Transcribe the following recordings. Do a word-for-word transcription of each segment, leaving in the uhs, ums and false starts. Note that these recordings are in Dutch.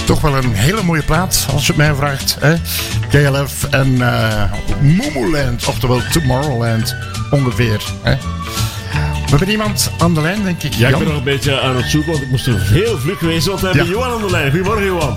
toch wel een hele mooie plaat, als je het mij vraagt. Hè? K L F en uh, Momoland, oftewel Tomorrowland, ongeveer. Hè? We hebben iemand aan de lijn, denk ik. Ja, Jan? ik ben nog een beetje aan het zoeken, want ik moest er heel vlug wezen. Want we hebben ja. Johan aan de lijn. Goedemorgen, Johan.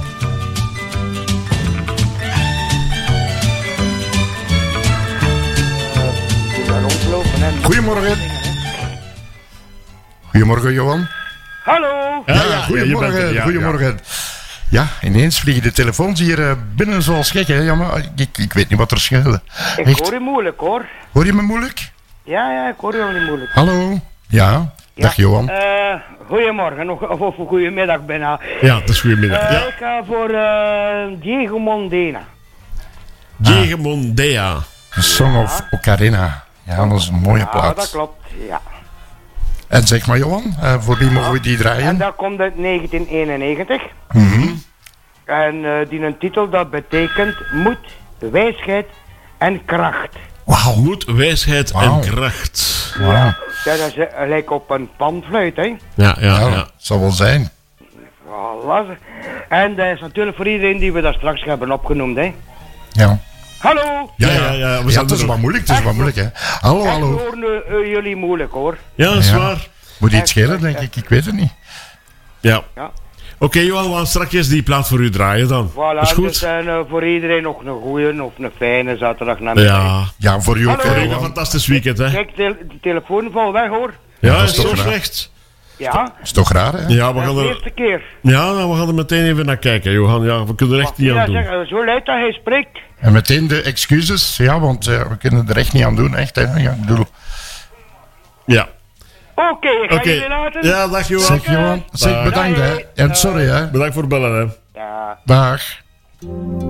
Goedemorgen. Goedemorgen, Johan. Hallo. Ja, ja, goedemorgen. Ja, ja, goedemorgen. Ja. ja, ineens vliegen de telefoons hier uh, binnen zoals gek, hè, jammer. Ik, ik weet niet wat er scheelde. Ik Echt? hoor je moeilijk, hoor. Hoor je me moeilijk? Ja, ja, ik hoor je niet moeilijk. Hallo. Ja, ja. Dag Johan. Uh, goedemorgen, nog, of, of goedemiddag bijna. Ja, het is goedemiddag. Uh, ja. Ik ga voor uh, Diego Mondena. Diego ah. Mondea. The Song of Ocarina. Ja, dat is een mooie plaat. Ja, dat klopt, ja. En zeg maar Johan, uh, voor wie mogen we die draaien? En dat komt uit negentien eenennegentig. Mm-hmm. En uh, die een titel dat betekent moed, wijsheid en kracht. Wauw. Moed, wijsheid wow. en kracht. Wow. Ja, dat is uh, lijkt op een panfluit, hè. Ja, ja, ja. ja. Zal wel zijn. Voilà. En dat is natuurlijk voor iedereen die we daar straks hebben opgenoemd, hè. Ja. Hallo! Ja, ja, ja. We ja, het is wel moeilijk, het is wel moeilijk, hè. Hallo, hallo. Ik hoor uh, uh, jullie moeilijk, hoor. Ja, dat is ja. waar. Moet iets schelen, denk ik. Ik weet het niet. Ja. ja. Oké, okay, Johan, we gaan straks die plaat voor u draaien dan. Voilà, is goed. Dus uh, voor iedereen nog een goeie of een fijne zaterdag namiddag. Ja. Ja, voor u ook. Voor u een fantastisch weekend, hè. Kijk, de, de telefoon valt weg, hoor. Ja, ja is zo slecht. Ja. Is toch raar, hè? Ja, we gaan de er... eerste keer. Ja, nou, we gaan er meteen even naar kijken, Johan. Ja, we kunnen er echt niet aan ja, doen. Zeg, zo luid dat hij spreekt. En meteen de excuses, ja, want uh, we kunnen er echt niet aan doen, echt, hè. Ja, ik bedoel... Ja. Oké, okay, ik ga okay. jullie laten. Ja, dag Johan. Zeg Johan, zeg bedankt, hè. En sorry, hè. Bedankt voor het bellen, hè. Ja. Dag.